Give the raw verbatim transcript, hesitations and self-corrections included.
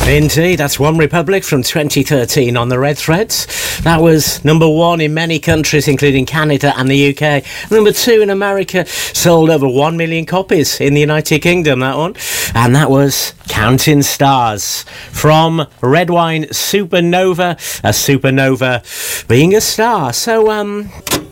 Indeed, that's One Republic from twenty thirteen on the Red Threads. That was number one in many countries, including Canada and the U K. Number two in America, sold over one million copies in the United Kingdom, that one. And that was Counting Stars from Red Wine Supernova, a supernova being a star. So, um...